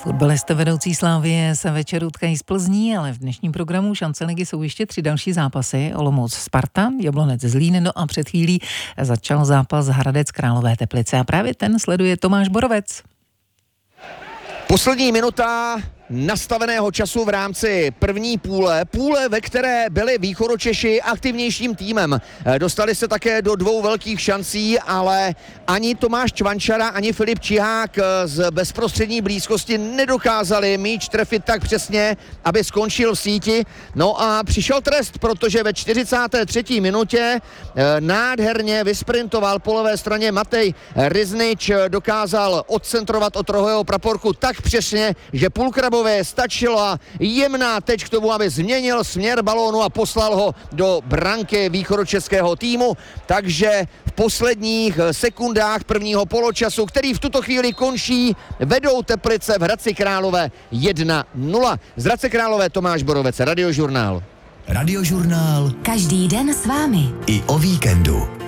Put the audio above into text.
Fotbalista vedoucí Slavie se večer utkají z Plzní, ale v dnešním programu šance ligy jsou ještě 3 další zápasy. Olomouc Sparta, Jablonec Zlín, no a před chvílí začal zápas Hradec Králové Teplice a právě ten sleduje Tomáš Borovec. Poslední minuta nastaveného času v rámci první půle, ve které byli Východočeši aktivnějším týmem. Dostali se také do 2 velkých šancí, ale ani Tomáš Čvančara, ani Filip Čihák z bezprostřední blízkosti nedokázali míč trefit tak přesně, aby skončil v síti. No a přišel trest, protože ve 43. minutě nádherně vysprintoval po levé straně Matej Riznič, dokázal odcentrovat od rohového praporku tak přesně, že Pulkrabové stačila jemná teď k tomu, aby změnil směr balónu a poslal ho do branky východočeského týmu. Takže v posledních sekundách prvního poločasu, který v tuto chvíli končí, vedou Teplice v Hradci Králové 1-0. Z Hradce Králové Tomáš Borovec, Radiožurnál. Radiožurnál. Každý den s vámi. I o víkendu.